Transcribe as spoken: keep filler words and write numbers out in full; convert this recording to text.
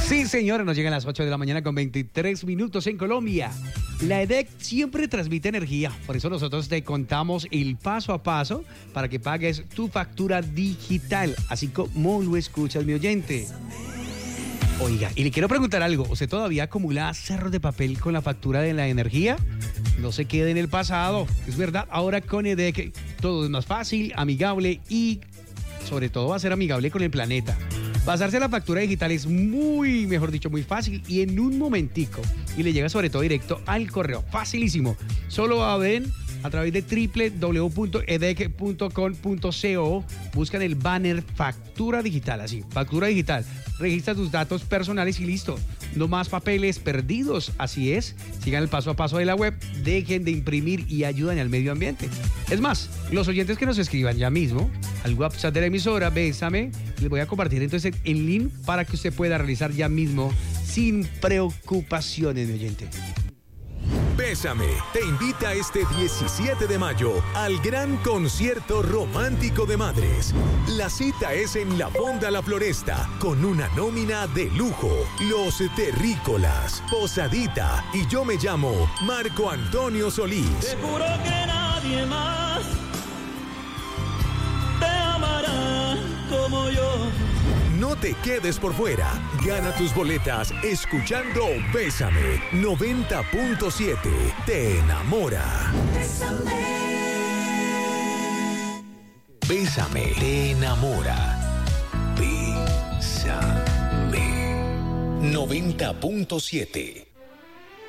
Sí, señores, nos llegan las ocho de la mañana con veintitrés minutos en Colombia. La E D E C siempre transmite energía, por eso nosotros te contamos el paso a paso para que pagues tu factura digital, así como lo escuchas, mi oyente. Oiga, y le quiero preguntar algo, ¿usted todavía acumula cerros de papel con la factura de la energía? No se quede en el pasado, es verdad, ahora con E D E C todo es más fácil, amigable y sobre todo va a ser amigable con el planeta. Pasarse a la factura digital es muy, mejor dicho, muy fácil y en un momentico. Y le llega sobre todo directo al correo. Facilísimo. Solo abren a través de doble u doble u doble u punto e d e c punto com punto co. Buscan el banner factura digital, así, factura digital. Registra tus datos personales y listo. No más papeles perdidos, así es. Sigan el paso a paso de la web, dejen de imprimir y ayuden al medio ambiente. Es más, los oyentes que nos escriban ya mismo al WhatsApp de la emisora, Bésame, les voy a compartir entonces el link para que usted pueda realizar ya mismo sin preocupaciones, mi oyente. Bésame te invita este diecisiete de mayo al gran concierto romántico de madres. La cita es en la Fonda La Floresta con una nómina de lujo. Los Terrícolas, Posadita y yo me llamo Marco Antonio Solís. Te juro que nadie más te amará como yo. No te quedes por fuera. Gana tus boletas escuchando Bésame noventa punto siete. Te enamora. Bésame. Bésame te enamora. Bésame noventa punto siete.